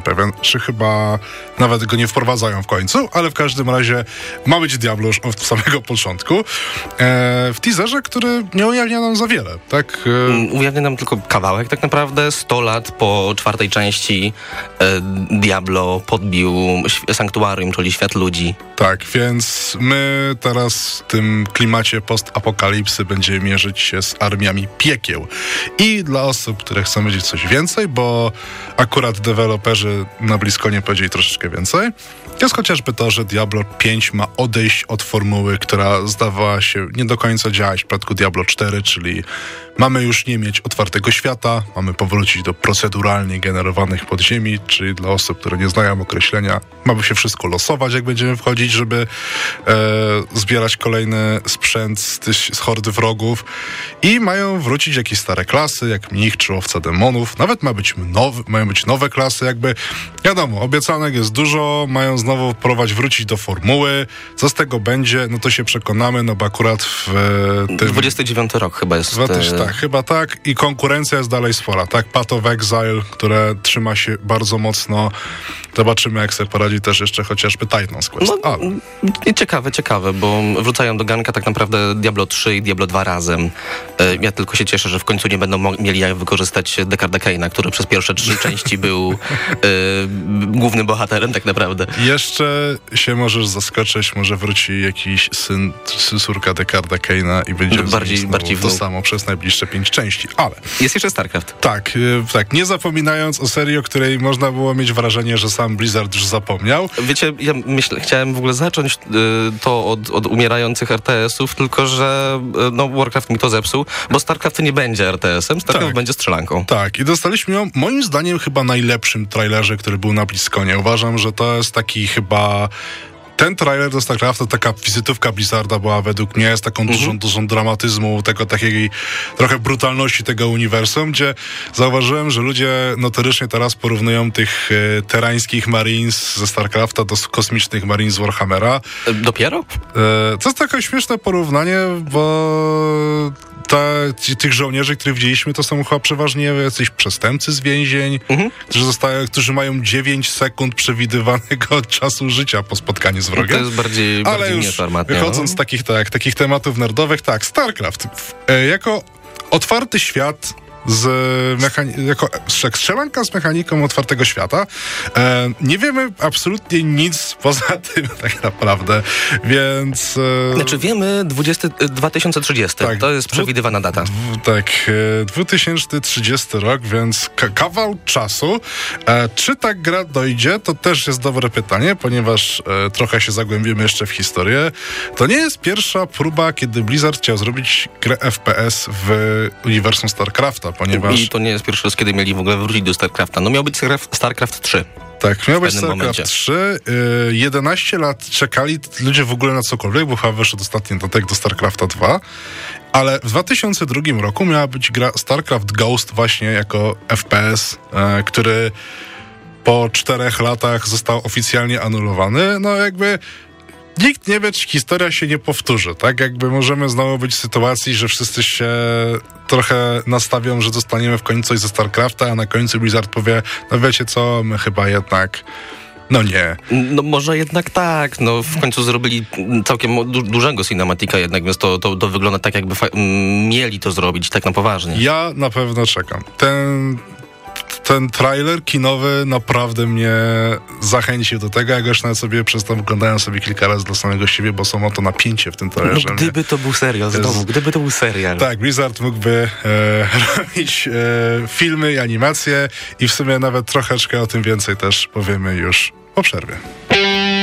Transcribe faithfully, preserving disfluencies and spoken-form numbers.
pewien, czy chyba nawet go nie wprowadzają w końcu, ale w każdym razie ma być Diablo już od samego początku. E, w teaserze, który nie ujawnia nam za wiele, tak? E... Ujawnia nam tylko kawałek tak naprawdę. sto lat po czwartej części e, Diablo podbił sanktuarium, czyli świat ludzi. Tak, więc my teraz w tym klimacie postapokalipsy będziemy mierzyć się z armiami piekieł. I dla osób, które chcą wiedzieć coś więcej, bo akurat deweloperzy na BlizzConie powiedzieli troszeczkę więcej, jest chociażby to, że Diablo pięć ma odejść od formuły, która zdawała się nie do końca działać w przypadku Diablo cztery, czyli mamy już nie mieć otwartego świata, mamy powrócić do proceduralnie generowanych podziemi, czyli dla osób, które nie znają określenia, mamy się wszystko losować, jak będziemy wchodzić, żeby e, zbierać kolejny sprzęt z, z hordy wrogów i mają wrócić jakieś stare klasy, jak mnich czy owca demonów, nawet ma być nowy, mają być nowe klasy, jakby wiadomo, obiecanek jest dużo, mają znowu wprowadzić, wrócić do formuły, co z tego będzie, no to się przekonamy, no bo akurat w e, tym... dwudziesty dziewiąty rok chyba jest... Tak, chyba tak. I konkurencja jest dalej spora. Tak, Path of Exile, które trzyma się bardzo mocno. Zobaczymy, jak sobie poradzi też jeszcze chociażby Titan's Quest. No, ale... Ciekawe, ciekawe, bo wrzucają do garnka tak naprawdę Diablo trzy i Diablo dwa razem. Ja tylko się cieszę, że w końcu nie będą mo- mieli jak wykorzystać Deckarda Caina, który przez pierwsze trzy części był y, głównym bohaterem tak naprawdę. Jeszcze się możesz zaskoczyć, może wróci jakiś syn, córka Deckarda Caina i będzie bardziej, bardziej to samo przez najbliższe pięć części, ale... Jest jeszcze StarCraft. Tak, y, tak, nie zapominając o serii, o której można było mieć wrażenie, że sam Blizzard już zapomniał. Wiecie, ja myślę, chciałem w ogóle zacząć y, to od, od umierających er te esów, tylko że y, no, Warcraft mi to zepsuł, bo StarCraft nie będzie er te esem, StarCraft tak. będzie strzelanką. Tak, i dostaliśmy ją, moim zdaniem, chyba najlepszym trailerze, który był na BlizzConie. Uważam, że to jest taki chyba... Ten trailer do StarCrafta, taka wizytówka Blizzarda była według mnie z taką mhm. dużą, dużą dramatyzmu, tego takiej trochę brutalności tego uniwersum, gdzie zauważyłem, że ludzie notorycznie teraz porównują tych e, terańskich Marines ze StarCrafta do kosmicznych Marines z Warhammera. E, dopiero? E, to jest takie śmieszne porównanie, bo te, ci, tych żołnierzy, których widzieliśmy, to są chyba przeważnie jacyś przestępcy z więzień, mhm. którzy, zostają, którzy mają dziewięć sekund przewidywanego czasu życia po spotkaniu z wrogiem. To jest bardziej, ale bardziej już nieformatnie, wychodząc no? z takich, tak, takich tematów nerdowych, tak, StarCraft e, jako otwarty świat z mechani- jako strzelanka z mechaniką otwartego świata. E, nie wiemy absolutnie nic poza tym tak naprawdę, więc... E, znaczy wiemy dwudziesty, dwa tysiące trzydziesty, tak, to jest przewidywana data. W, tak, e, dwa tysiące trzydziesty rok, więc k- kawał czasu. E, czy ta gra dojdzie, to też jest dobre pytanie, ponieważ e, trochę się zagłębimy jeszcze w historię. To nie jest pierwsza próba, kiedy Blizzard chciał zrobić grę F P S w uniwersum StarCrafta, ponieważ... I to nie jest pierwszy raz, kiedy mieli w ogóle wrócić do StarCrafta. No miał być StarCraft trzy. Tak, miał być StarCraft trzy. jedenaście lat czekali ludzie w ogóle na cokolwiek, bo chyba wyszedł ostatni dodatek do StarCrafta dwa. Ale w dwa tysiące drugim roku miała być gra StarCraft Ghost właśnie jako F P S, e, który po czterech latach został oficjalnie anulowany. No jakby... Nikt nie wie, czy historia się nie powtórzy, tak? Jakby możemy znowu być w sytuacji, że wszyscy się trochę nastawią, że dostaniemy w końcu coś ze StarCrafta, a na końcu Blizzard powie, no wiecie co, my chyba jednak... No nie. No może jednak tak, no w końcu zrobili całkiem du- dużego cinematika jednak, więc to, to, to wygląda tak, jakby fa- mieli to zrobić tak na poważnie. Ja na pewno czekam. Ten... Ten trailer kinowy naprawdę mnie zachęcił do tego, jak już nawet sobie przez to wyglądają sobie kilka razy dla samego siebie, bo są oto napięcie w tym trailerze. No, gdyby to był serial znowu, gdyby to był serial. Tak, Blizzard mógłby e, robić e, filmy i animacje i w sumie nawet troszeczkę o tym więcej też powiemy już po przerwie.